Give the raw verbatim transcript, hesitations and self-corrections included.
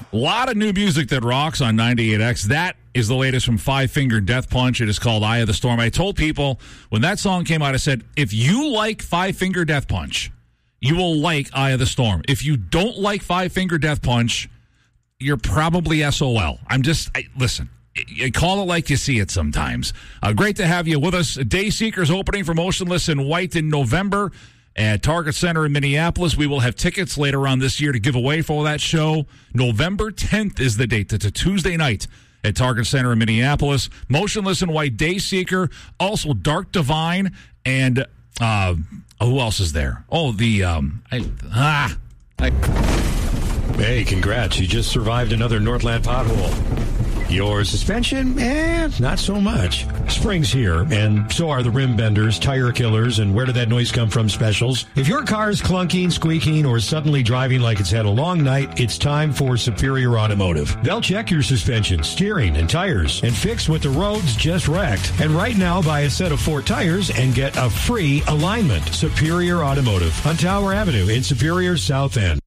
A lot of new music that rocks on ninety-eight X. That is the latest from Five Finger Death Punch. It is called Eye of the Storm. I told people when that song came out, I said, if you like Five Finger Death Punch, you will like Eye of the Storm. If you don't like Five Finger Death Punch, you're probably S O L. I'm just, I, listen, I call it like you see it sometimes. Uh, great to have you with us. Dayseekers opening for Motionless in White in November at Target Center in Minneapolis. We will have tickets later on this year to give away for that show. November tenth is the date. It's a Tuesday night at Target Center in Minneapolis. Motionless in White, Dayseeker, also Dark Divine, and uh, who else is there? Oh, the um, I, ah, I, hey, congrats! You just survived another Northland pothole. Your suspension? Eh, not so much. Spring's here, and so are the rim benders, tire killers, and where did that noise come from specials. If your car's clunking, squeaking, or suddenly driving like it's had a long night, it's time for Superior Automotive. They'll check your suspension, steering, and tires, and fix what the roads just wrecked. And right now, buy a set of four tires and get a free alignment. Superior Automotive on Tower Avenue in Superior South End.